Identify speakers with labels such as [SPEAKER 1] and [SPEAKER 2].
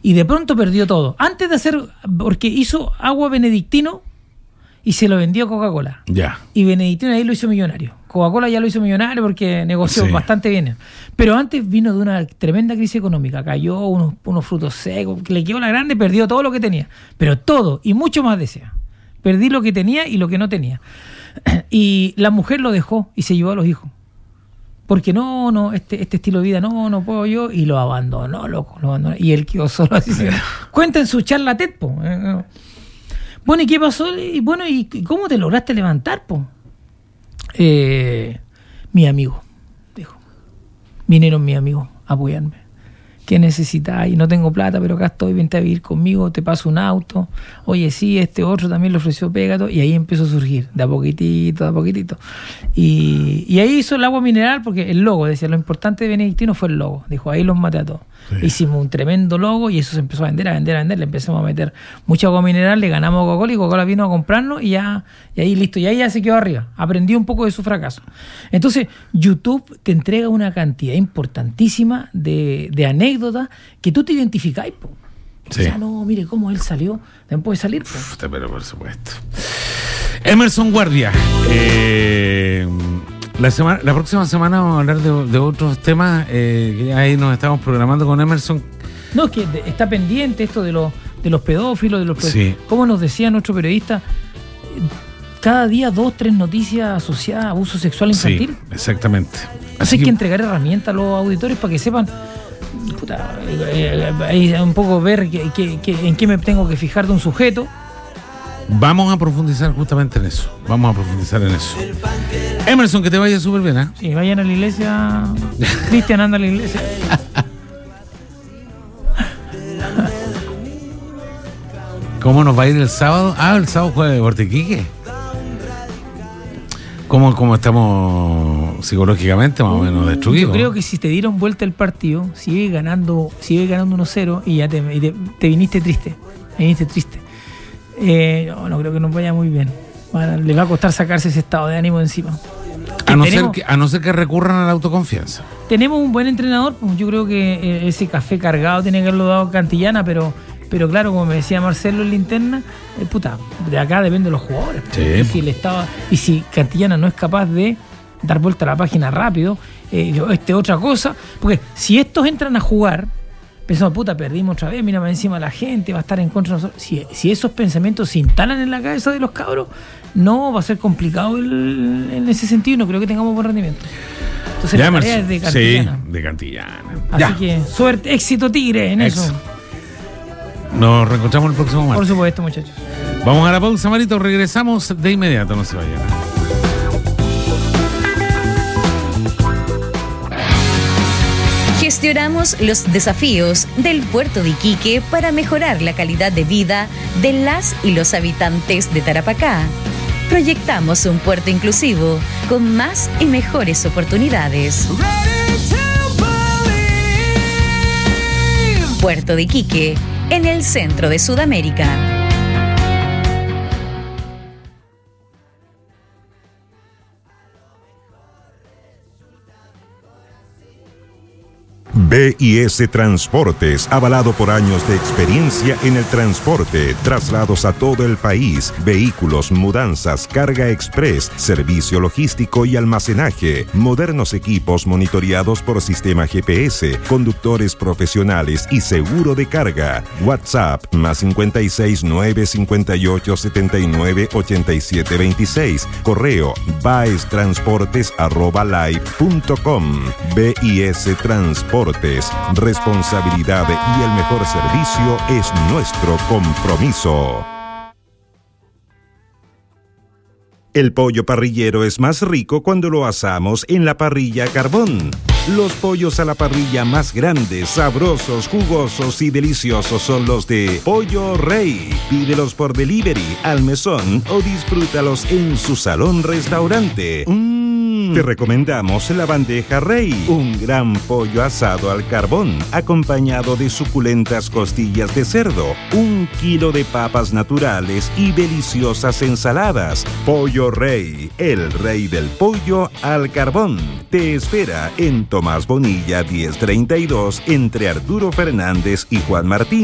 [SPEAKER 1] Y de pronto perdió todo. Antes de hacer, porque hizo agua Benedictino y se lo vendió a Coca-Cola.
[SPEAKER 2] Ya.
[SPEAKER 1] Y Benedictino ahí lo hizo millonario. Coca-Cola ya lo hizo millonario porque negoció bastante bien. Pero antes vino de una tremenda crisis económica. Cayó unos frutos secos, le quedó la grande, perdió todo lo que tenía. Pero todo, y mucho más decía. Perdí lo que tenía y lo que no tenía. Y la mujer lo dejó y se llevó a los hijos. Porque este estilo de vida no puedo yo. Y lo abandonó, loco, lo abandonó. Y él quedó solo así. Cuenta en su charla TED, po. Bueno, ¿y qué pasó? Y bueno, ¿y cómo te lograste levantar, po? Mi amigo, dijo. Vinieron mis amigos a apoyarme. ¿Qué necesitáis? No tengo plata, pero acá estoy, vente a vivir conmigo, te paso un auto. Oye, sí, este otro también le ofreció pega, y ahí empezó a surgir, de a poquitito. Y ahí hizo el agua mineral, porque el logo, decía, lo importante de Benedictino fue el logo. Dijo, ahí los maté a todos. Sí. Hicimos un tremendo logo y eso se empezó a vender. Le empezamos a meter mucha agua mineral, le ganamos a Coca-Cola y Coca-Cola vino a comprarnos y ahí listo, y ahí ya se quedó arriba. Aprendió un poco de su fracaso. Entonces, YouTube te entrega una cantidad importantísima de anécdotas que tú te identificáis, po. Sí. O sea, no, mire cómo él salió, también puede salir, po.
[SPEAKER 2] Pero por supuesto. Emerson Guardia. La próxima semana vamos a hablar de otros temas que ahí nos estamos programando con Emerson.
[SPEAKER 1] No, es que está pendiente esto de los pedófilos,
[SPEAKER 2] sí.
[SPEAKER 1] Como nos decía nuestro periodista, cada día 2-3 noticias asociadas a abuso sexual infantil.
[SPEAKER 2] Sí, exactamente.
[SPEAKER 1] Así hay que entregar herramientas a los auditores para que sepan, un poco ver en qué me tengo que fijar de un sujeto.
[SPEAKER 2] Vamos a profundizar justamente en eso. Emerson, que te vaya súper bien, ¿eh?
[SPEAKER 1] Sí, vayan a la iglesia. Cristian, anda a la iglesia.
[SPEAKER 2] ¿Cómo nos va a ir el sábado? El sábado juega Deportes Iquique. ¿Cómo estamos psicológicamente más o menos destruidos?
[SPEAKER 1] Yo creo que si te dieron vuelta el partido, sigue ganando 1-0 y ya te viniste triste. No creo que nos vaya muy bien. Le va a costar sacarse ese estado de ánimo encima.
[SPEAKER 2] A no ser que recurran a la autoconfianza.
[SPEAKER 1] Tenemos un buen entrenador, pues yo creo que ese café cargado tiene que haberlo dado Cantillana, pero claro, como me decía Marcelo en la interna, de acá depende de los jugadores. Sí. Si Cantillana no es capaz de dar vuelta a la página rápido, otra cosa, porque si estos entran a jugar, pensamos, perdimos otra vez, mira más encima la gente, va a estar en contra de nosotros. Si esos pensamientos se instalan en la cabeza de los cabros, no va a ser complicado en ese sentido, no creo que tengamos buen rendimiento. Entonces la tarea es de Cantillana.
[SPEAKER 2] Sí, de Cantillana.
[SPEAKER 1] Así que suerte, éxito Tigre en eso.
[SPEAKER 2] Nos reencontramos el próximo martes.
[SPEAKER 1] Por supuesto, muchachos.
[SPEAKER 2] Vamos a la pausa, Marito, regresamos de inmediato, no se vayan.
[SPEAKER 3] Gestionamos los desafíos del puerto de Iquique para mejorar la calidad de vida de las y los habitantes de Tarapacá. Proyectamos un puerto inclusivo con más y mejores oportunidades. Puerto de Iquique, en el centro de Sudamérica.
[SPEAKER 4] BIS Transportes, avalado por años de experiencia en el transporte, traslados a todo el país, vehículos, mudanzas, carga express, servicio logístico y almacenaje, modernos equipos monitoreados por sistema GPS, conductores profesionales y seguro de carga. WhatsApp +56 958 79 87 26. Correo baestransportes@live.com. BIS Transportes. Responsabilidad y el mejor servicio es nuestro compromiso. El pollo parrillero es más rico cuando lo asamos en la parrilla a carbón. Los pollos a la parrilla más grandes, sabrosos, jugosos y deliciosos son los de Pollo Rey. Pídelos por delivery, al mesón o disfrútalos en su salón-restaurante. Te recomendamos la bandeja Rey, un gran pollo asado al carbón, acompañado de suculentas costillas de cerdo, 1 kilo de papas naturales y deliciosas ensaladas. Pollo Rey, el rey del pollo al carbón. Te espera en Tomás Bonilla 1032, entre Arturo Fernández y Juan Martín.